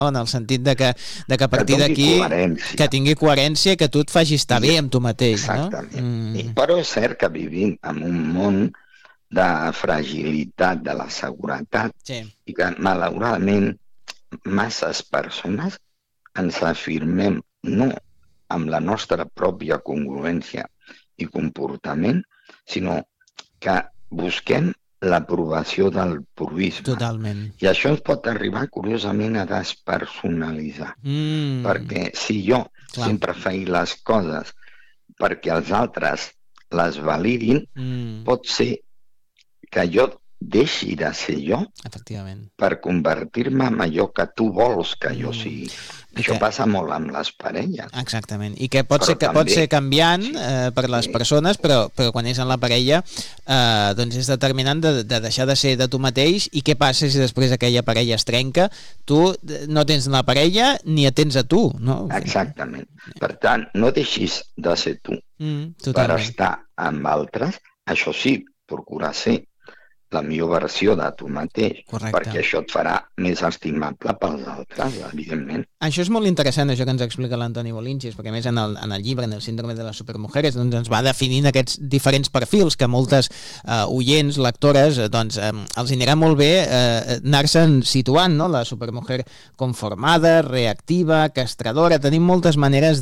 en el sentit de que a partir d'aquí que tingui coherència i que tu et faci estar bé amb tu mateix. Exactament. Però és cert que vivim en un món de fragilitat de la seguretat i que malauradament masses persones ens afirmem no amb la nostra pròpia congruència i comportament, sinó que busquem l'aprovació del purisme. Totalment. I això ens pot arribar, curiosament, a despersonalitzar. Perquè si jo sempre faig les coses perquè els altres les validin, pot ser que jo deixi de ser jo per convertir-me en allò que tu vols que jo sigui. Això passa molt amb les parelles. Exactament. I que pot ser canviant per les persones, però quan és en la parella doncs és determinant de deixar de ser de tu mateix. I què passa si després aquella parella es trenca? Tu no tens la parella ni et tens a tu, no? Exactament. Per tant, no deixis de ser tu per estar amb altres. Això sí, procura ser la millor versió de tu mateix, perquè això et farà més estimable pels altres, evidentment. Això és molt interessant, això que ens explica l'Antoni Bolinches, perquè a més en el llibre, en el síndrome de les supermujeres, doncs ens va definint aquests diferents perfils que moltes oients, lectores, doncs els anirà molt bé anar-se'n situant, no? La supermujer conformada, reactiva, castradora, tenim moltes maneres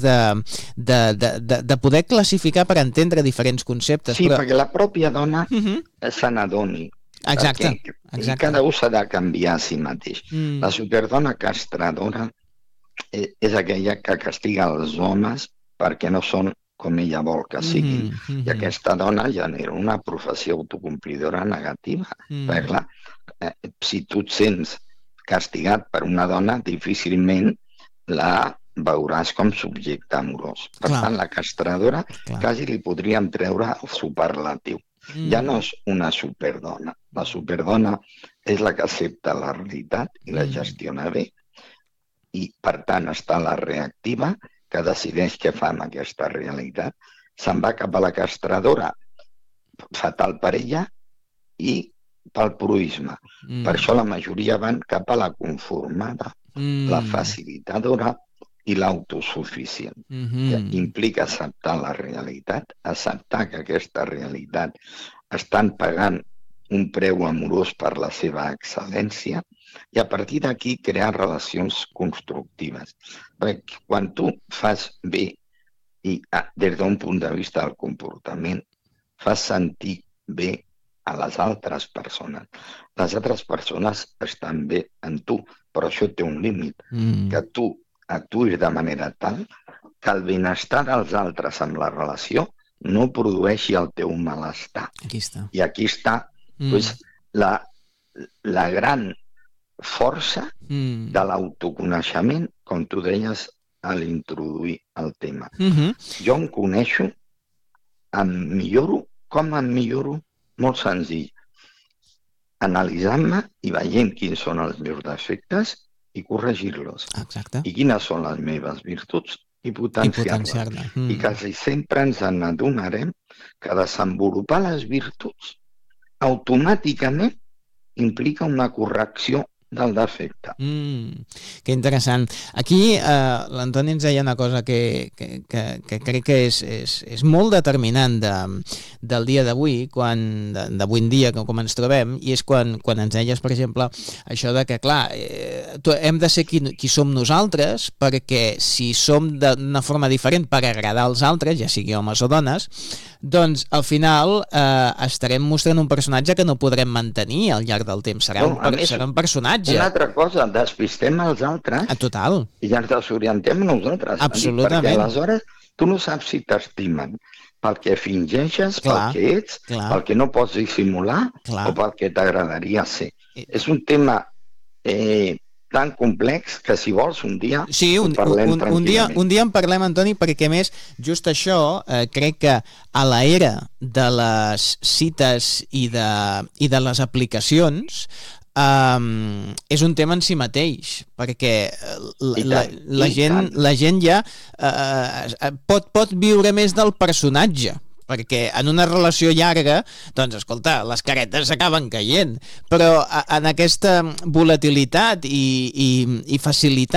de poder classificar per entendre diferents conceptes. Sí, perquè la pròpia dona se n'adoni. Exacte. Cada un s'ha de canviar a si mateix. La superdona castradora és aquella que castiga els homes perquè no són com ella vol que siguin. I aquesta dona genera una professió autocomplidora negativa. Perquè, clar, si tu et sents castigat per una dona, difícilment la veuràs com subjecte amorós. Per tant, la castradora quasi li podríem treure el superlatiu. Ja no és una superdona. La superdona és la que accepta la realitat i la gestiona bé. I, per tant, està la reactiva, que decideix què fa amb aquesta realitat. Se'n va cap a la castradora, fatal per ella, i pel proisme. Per això la majoria van cap a la conformada, la facilitadora i l'autosuficient. Que implica acceptar la realitat, acceptar que aquesta realitat estan pagant un preu amorós per la seva excel·lència i a partir d'aquí crear relacions constructives. Perquè quan tu fas bé i des d'un punt de vista del comportament fas sentir bé a les altres persones. Les altres persones estan bé en tu, però això té un límit, que tu actuïs de manera tal que el benestar dels altres en la relació no produeixi el teu malestar. I aquí està la gran força de l'autoconeixement, com tu deies a l'introduir el tema. Jo em coneixo, em milloro. Com em milloro? Molt senzill. Analitzant-me i veient quins són els meus defectes i corregir-los. I quines són les meves virtuts i potenciar-les. I quasi sempre ens n'adonarem que desenvolupar les virtuts automàticament implica una correcció del defecte. Que interessant. Aquí l'Antoni ens deia una cosa que crec que és molt determinant del dia d'avui, d'avui en dia, com ens trobem, i és quan ens deies, per exemple, això de que, clar, hem de ser qui som nosaltres, perquè si som d'una forma diferent per agradar als altres, ja sigui homes o dones, doncs al final estarem mostrant un personatge que no podrem mantenir al llarg del temps. Serà un personatge. Una altra cosa, despistem els altres i ja ens desorientem nosaltres. Absolutament. Perquè aleshores tu no saps si t'estimen pel que fingeixes, pel que ets, pel que no pots dissimular o pel que t'agradaria ser. És un tema tan complex que si vols un dia parlem tranquil·lament. Un dia en parlem, Antoni, perquè a més just això crec que a l'era de les cites i de les aplicacions és un tema en si mateix, perquè la gent ja pot viure més del personatge, perquè en una relació llarga, doncs, escolta, les caretes s'acaben caient, però en aquesta volatilitat i facilitat